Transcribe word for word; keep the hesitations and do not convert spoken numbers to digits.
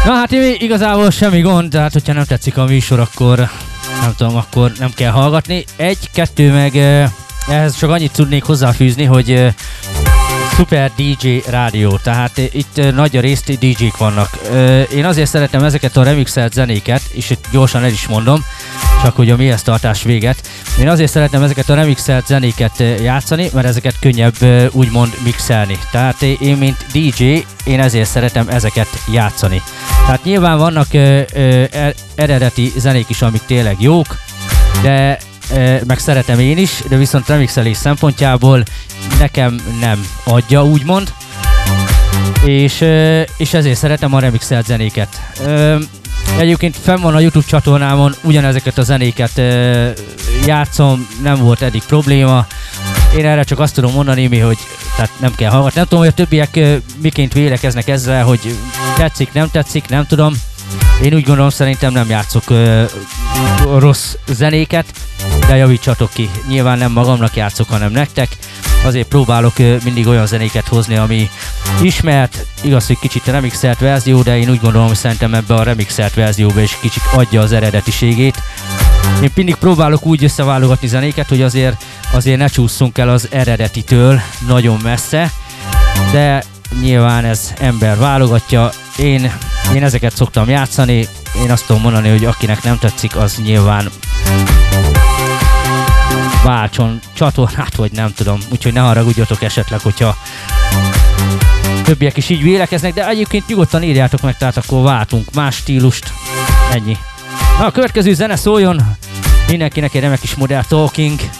Na hát igazából semmi gond, tehát hogyha nem tetszik a műsor, akkor nem tudom, akkor nem kell hallgatni. Egy, kettő meg ehhez csak annyit tudnék hozzáfűzni, hogy Super dé dzsé rádió, tehát itt nagy a részt dé dzsék vannak. Én azért szeretem ezeket a remixelt zenéket, és itt gyorsan el is mondom, csak hogy a mihez tartás véget. Én azért szeretem ezeket a remixelt zenéket játszani, mert ezeket könnyebb úgymond mixelni. Tehát én, mint dé dzsé, én ezért szeretem ezeket játszani. Tehát nyilván vannak ö, ö, eredeti zenék is, amik tényleg jók, de ö, meg szeretem én is, de viszont remixelés szempontjából nekem nem adja, úgymond. És, ö, és ezért szeretem a remixelt zenéket. Ö, Egyébként fenn van a YouTube csatornámon, ugyanezeket a zenéket ö, játszom, nem volt eddig probléma. Én erre csak azt tudom mondani, mi, hogy tehát nem kell hallgatni. Nem tudom, hogy a többiek ö, miként vélekeznek ezzel, hogy tetszik, nem tetszik, nem tudom. Én úgy gondolom, szerintem nem játszok ö, rossz zenéket, de javítsatok ki. Nyilván nem magamnak játszok, hanem nektek. Azért próbálok ö, mindig olyan zenéket hozni, ami ismert, igaz, hogy kicsit remixelt verzió, de én úgy gondolom, hogy szerintem ebbe a remixelt verzióba is kicsit adja az eredetiségét. Én mindig próbálok úgy összeválogatni zenéket, hogy azért, azért ne csúszunk el az eredetitől nagyon messze, de nyilván ez ember válogatja. Én, én ezeket szoktam játszani, én azt tudom mondani, hogy akinek nem tetszik, az nyilván váltson csatornát, vagy nem tudom, úgyhogy ne haragudjatok esetleg, hogyha többiek is így vélekeznek, de egyébként nyugodtan írjátok meg, tehát akkor váltunk más stílust, ennyi. Na, a következő zene szóljon mindenkinek egy remek kis Modern Talking.